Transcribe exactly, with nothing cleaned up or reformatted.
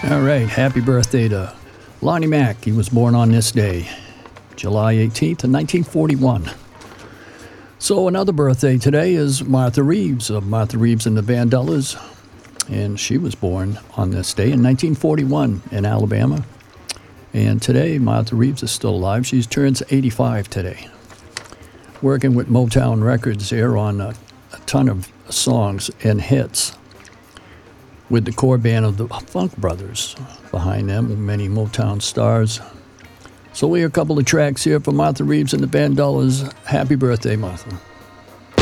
All right, happy birthday to Lonnie Mack. He was born on this day, July eighteenth, in nineteen forty-one. So another birthday today is Martha Reeves of Martha Reeves and the Vandellas, and she was born on this day in nineteen forty-one in Alabama. And today, Martha Reeves is still alive. She turns eighty-five today. Working with Motown Records here on a, a ton of songs and hits, with the core band of the Funk Brothers behind them, many Motown stars. So we have a couple of tracks here for Martha Reeves and the Vandellas. Happy birthday, Martha.